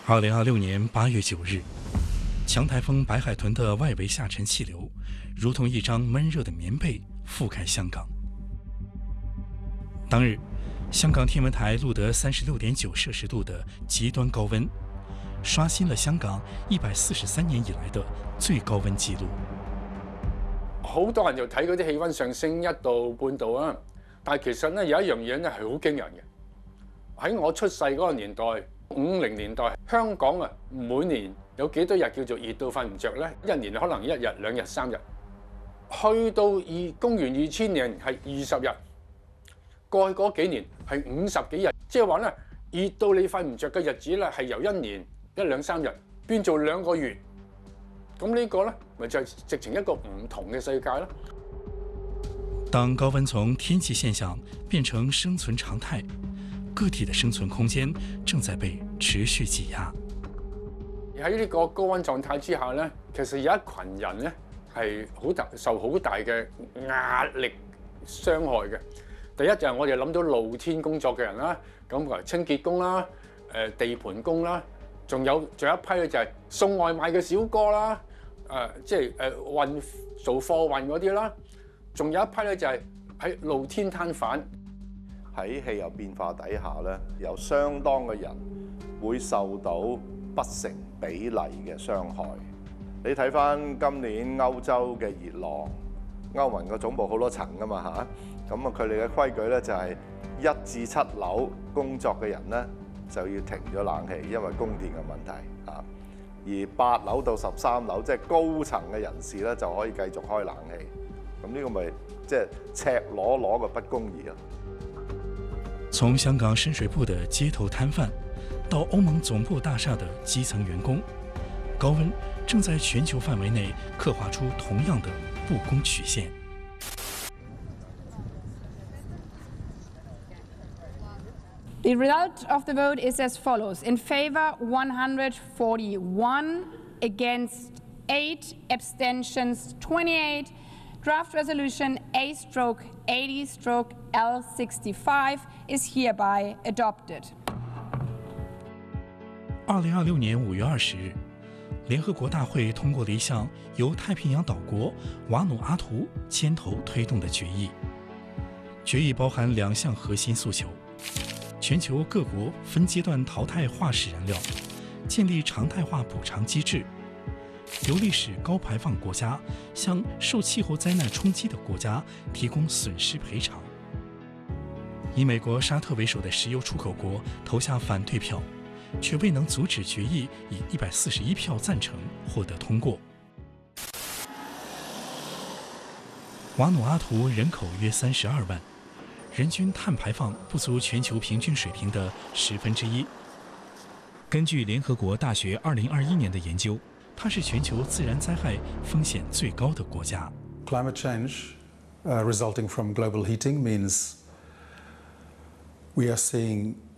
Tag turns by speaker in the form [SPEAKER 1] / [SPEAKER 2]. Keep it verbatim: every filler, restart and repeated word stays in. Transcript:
[SPEAKER 1] 二零二六年八月九日，强台风白海豚的外围下沉气流，如同一张闷热的棉被覆盖香港。当日，香港天文台录得三十六點九攝氏度的極端高温，刷新了香港一百四十三年以來的最高温紀錄。
[SPEAKER 2] 好多人就睇嗰啲氣温上升一度半度啊，但係其實咧有一樣嘢咧係好驚人嘅。喺我出世嗰個年代，五零年代，香港啊每年有幾多日叫做熱到瞓唔着咧？一年可能一日、兩日、三日，去到二公元二千年係二十日，過去嗰幾年係五十幾日，即係話咧熱到你瞓唔着嘅日子咧係由一年一兩三日變做兩個月。咁呢個咧咪就係直情一個唔同嘅世界咯。
[SPEAKER 1] 當高温從天氣現象變成生存常態，個體的生存空間正在被持續擠壓。
[SPEAKER 2] 喺呢個高温狀態之下咧，其實有一群人咧係好大受好大嘅壓力傷害嘅。第一就係我哋諗到露天工作嘅人啦，咁譬如清潔工啦、誒地盤工啦，仲有仲有一批咧就係送外賣嘅小哥啦，誒即係誒運做貨運嗰啲啦，仲有一批咧就係喺露天攤販。
[SPEAKER 3] 喺氣候變化底下咧，有相當嘅人會受到不成比例嘅傷害。你睇翻今年歐洲嘅熱浪，歐盟個總部好多層噶嘛嚇，咁啊佢哋嘅規矩咧就係一至七樓工作嘅人咧就要停咗冷氣，因為供電嘅問題嚇。而八樓到十三樓即係高層嘅人士咧就可以繼續開冷氣。咁呢個咪即係赤裸裸嘅不公義啊！
[SPEAKER 1] 從香港深水埗的街頭攤販，到歐盟總部大廈的基層員工，高温正在全球範圍內刻畫出同樣的不公曲線。
[SPEAKER 4] The result of the vote is as follows: in favor, one hundred forty-one, against eight, abstentions twenty-eight. Draft resolution A eighty L sixty-five is hereby adopted.
[SPEAKER 1] 二零二六年五月二十日，聯合國大會通過了一項由太平洋島國瓦努阿圖牽頭推動的決議。決議包含兩項核心訴求：全球各國分階段淘汰化石燃料，建立常態化補償機制，由歷史高排放國家向受氣候災難衝擊的國家提供損失賠償。以美國沙特為首的石油出口國投下反對票，卻未能阻止決議以一百四十一票贊成獲得通過。瓦努阿圖人口約三十二萬，人均碳排放不足全球平均水平的十分之一。根據聯合國大學二零二一年的研究，它是全球自然災害風險最高的國家。
[SPEAKER 5] Climate change, uh, resulting from global heating means we are seeing